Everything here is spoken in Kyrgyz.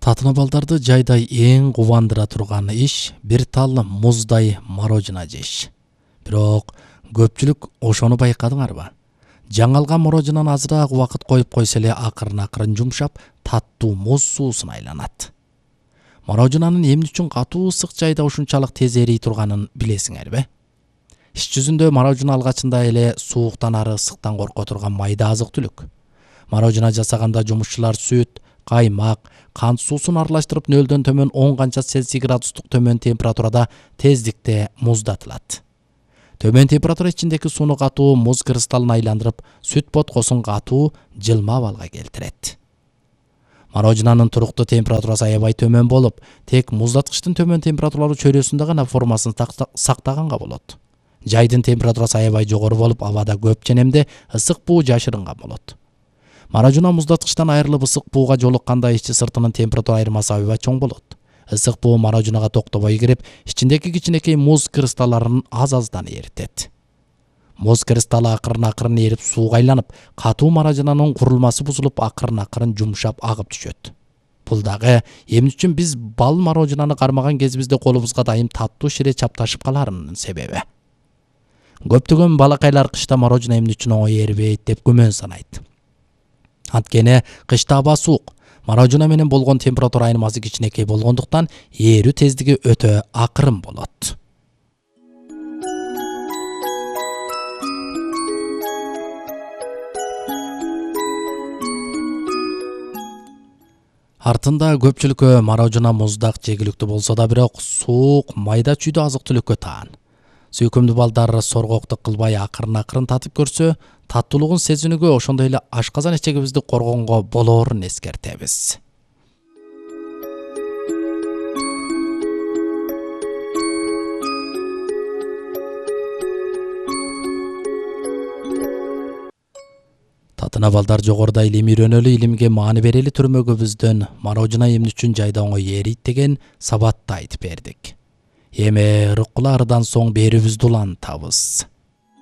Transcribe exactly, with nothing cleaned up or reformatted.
Татына балдарды жайдай эң кубандыра турган иш бир тал муздай морожено жеш. Бирок көпчүлүк ошону байкадыңарбы? Жаңалган мороженонун азыраак убакыт коюп койсо эле акырын-акырын жумшап, таттуу муз суусуна айланат. Мороженонун эмне үчүн катуу ысык жайда ушунчалык тез эрий турганын билесиңерби? Иш жүзүндө морожено алгачында эле сууктан ары ысыктан корко турган майда азык-түлүк. Морожено жасаганда жумушчулар сүт, каймак, кант суусун аралаштырып нөлдөн төмөн он канча Цельсий градустук төмөн температурада тездикте муздатылат. Төмөн температура ичиндеги сууну катуу муз кристаллына айландырып, сүт боткосун катуу жылма абалга келтирет. Мороженонун туруктуу температурасы аябай төмөн болуп, тек муздаткычтын төмөн температуралуу чөйрөсүндө гана формасын сактаганга болот. Жайдын температурасы аябай жогору болуп, абада көп женемде ысык буу жашырынган болот. Морожено муздаткычтан айрылып ысык бууга жолукканда ичи сыртынын температура айырмасы аябай чоң болот. Ысык буу мороженого токтобой кирип, ичиндеги кичинекей муз кристалларын аз-аздан эритет. Муз кристаллы акырын-акырын эрип сууга айланып, катуу мороженонун курулмасы бузулуп, акырын-акырын жумшап агып түшөт. Бул дагы эмне үчүн биз бал мороженону кармаган кезибизде колубузга дайым таттуу шире чапташып каларынын себеби. Көптөгөн балакайлар кышта морожено эмне үчүн оңой эрибейт деп күмөн санайт. Анткени кышта аба суук, морожено менен болгон температура айырмасы кичинекей болгондуктан эрүү тездиги өтө акырын болот. Артында көпчүлүккө морожено муздак жегиликтүү болсо да, бирок суук, майда чүйдүү азык-түлүккө таан. Сүйкүмдүү балдар соргоктук кылбай акырын-акырын татып көрсө, таттуулугун сезинүүгө, ошондой эле ашказан ичегибизди коргонго болоорун эскертебиз. Татына балдар жогоруда илим үйрөнөлү, илимге маани берели түрмөгүбүздөн морожено эмне үчүн жайда оңой эрийт деген сабатты айтып бердик. Эми ырыккулардан соң берүүбүздү улантабыз.